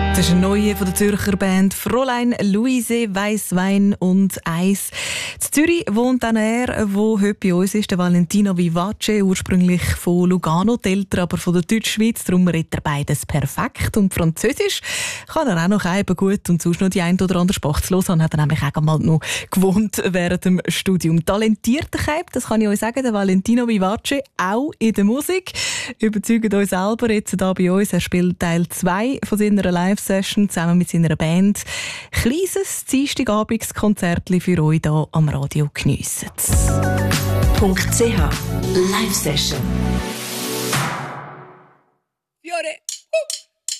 Das ist eine neue von der Zürcher Band Fräulein Luise Weisswein und Eis. In Zürich wohnt auch er, der heute bei uns ist, der Valentino Vivace, ursprünglich von Lugano, die Eltern aber von der Deutschschweiz. Darum redet er beides perfekt. Und Französisch kann er auch noch eben gut und sonst noch die eine oder andere Sprache. Zu Lausanne hat er nämlich auch mal noch gewohnt während dem Studium. Talentierter Keib, das kann ich euch sagen, der Valentino Vivace, auch in der Musik. Überzeugt euch selber jetzt hier bei uns. Er spielt Teil 2 von seiner Live-Session zusammen mit seiner Band. Kleines Dienstagabendskonzert für euch hier am Radio geniessen. .ch Live-Session. Fiore!